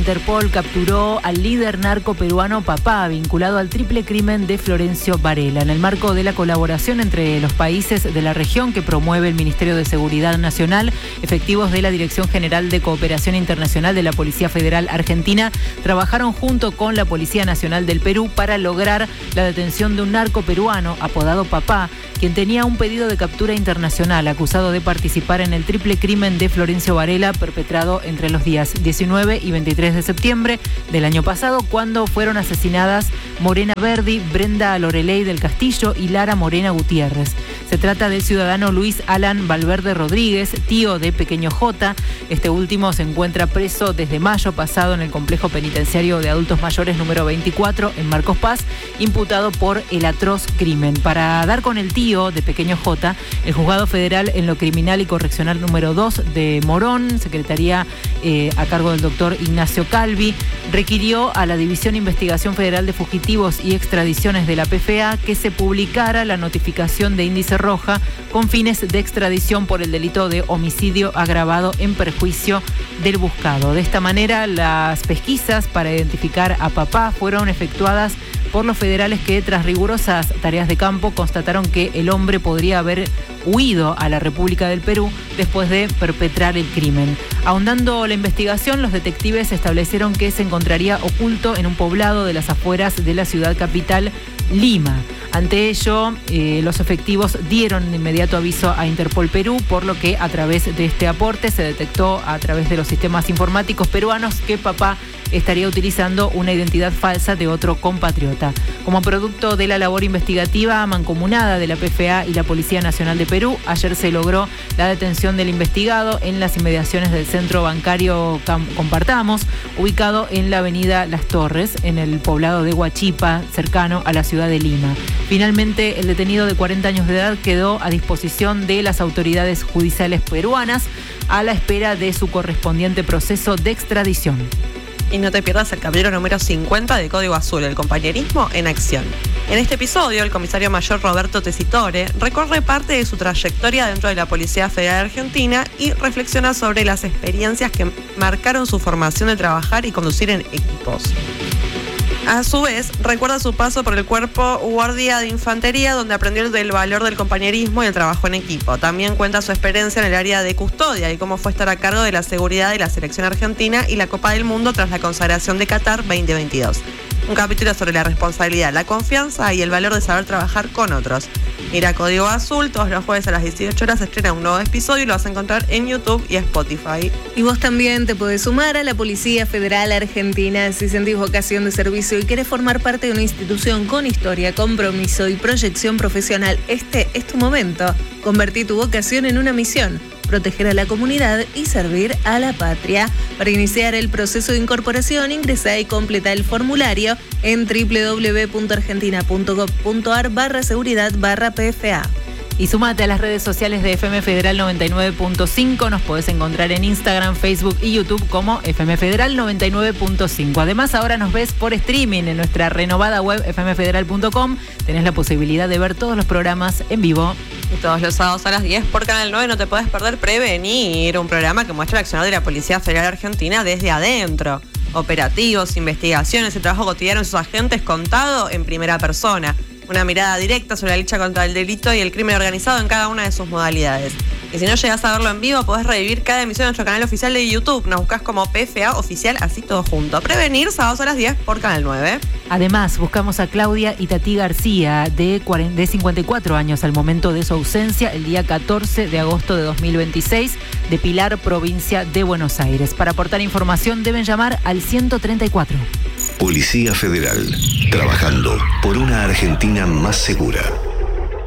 Interpol capturó al líder narco peruano Papá, vinculado al triple crimen de Florencio Varela. En el marco de la colaboración entre los países de la región que promueve el Ministerio de Seguridad Nacional, efectivos de la Dirección General de Cooperación Internacional de la Policía Federal Argentina trabajaron junto con la Policía Nacional del Perú para lograr la detención de un narco peruano apodado Papá, quien tenía un pedido de captura internacional acusado de participar en el triple crimen de Florencio Varela perpetrado entre los días 19 y 23 de septiembre del año pasado, cuando fueron asesinadas Morena Verdi, Brenda Loreley del Castillo y Lara Morena Gutiérrez. Se trata del ciudadano Luis Alan Valverde Rodríguez, tío de Pequeño J. Este último se encuentra preso desde mayo pasado en el complejo penitenciario de adultos mayores número 24 en Marcos Paz, imputado por el atroz crimen. Para dar con el tío de Pequeño J, el Juzgado Federal en lo Criminal y Correccional número 2 de Morón, secretaría a cargo del doctor Ignacio Calvi, requirió a la División de Investigación Federal de Fugitivos y Extradiciones de la PFA que se publicara la notificación de índice roja con fines de extradición por el delito de homicidio agravado en perjuicio del buscado. De esta manera, las pesquisas para identificar a Papá fueron efectuadas por los federales que, tras rigurosas tareas de campo, constataron que el hombre podría haber huido a la República del Perú después de perpetrar el crimen. Ahondando la investigación, los detectives establecieron que se encontraría oculto en un poblado de las afueras de la ciudad capital, Lima. Ante ello, los efectivos dieron de inmediato aviso a Interpol Perú, por lo que a través de este aporte se detectó a través de los sistemas informáticos peruanos que Papá estaría utilizando una identidad falsa de otro compatriota. Como producto de la labor investigativa mancomunada de la PFA y la Policía Nacional de Perú, ayer se logró la detención del investigado en las inmediaciones del centro bancario Compartamos, ubicado en la avenida Las Torres, en el poblado de Huachipa, cercano a la ciudad de Lima. Finalmente, el detenido de 40 años de edad quedó a disposición de las autoridades judiciales peruanas a la espera de su correspondiente proceso de extradición. Y no te pierdas el capítulo número 50 de Código Azul, el compañerismo en acción. En este episodio, el comisario mayor Roberto Tessitore recorre parte de su trayectoria dentro de la Policía Federal Argentina y reflexiona sobre las experiencias que marcaron su formación de trabajar y conducir en equipos. A su vez, recuerda su paso por el Cuerpo Guardia de Infantería, donde aprendió del valor del compañerismo y el trabajo en equipo. También cuenta su experiencia en el área de custodia y cómo fue estar a cargo de la seguridad de la selección argentina y la Copa del Mundo tras la consagración de Qatar 2022. Un capítulo sobre la responsabilidad, la confianza y el valor de saber trabajar con otros. Mira Código Azul, todos los jueves a las 18 horas se estrena un nuevo episodio y lo vas a encontrar en YouTube y Spotify. Y vos también te podés sumar a la Policía Federal Argentina si sentís vocación de servicio y querés formar parte de una institución con historia, compromiso y proyección profesional. Este es tu momento. Convertí tu vocación en una misión: proteger a la comunidad y servir a la patria. Para iniciar el proceso de incorporación, ingresá y completa el formulario en www.argentina.gov.ar/seguridad/PFA. Y sumate a las redes sociales de FM Federal 99.5. Nos podés encontrar en Instagram, Facebook y YouTube como FM Federal 99.5. Además, ahora nos ves por streaming en nuestra renovada web fmfederal.com. Tenés la posibilidad de ver todos los programas en vivo. Y todos los sábados a las 10 por Canal 9 no te podés perder Prevenir, un programa que muestra el accionar de la Policía Federal Argentina desde adentro. Operativos, investigaciones, el trabajo cotidiano de sus agentes contado en primera persona. Una mirada directa sobre la lucha contra el delito y el crimen organizado en cada una de sus modalidades. Y si no llegás a verlo en vivo, podés revivir cada emisión de nuestro canal oficial de YouTube. Nos buscás como PFA Oficial, así todo junto. Prevenir, sábados a las 10 por Canal 9. Además, buscamos a Claudia Itatí García, de 54 años al momento de su ausencia, el día 14 de agosto de 2026, de Pilar, provincia de Buenos Aires. Para aportar información deben llamar al 134. Policía Federal, trabajando por una Argentina más segura.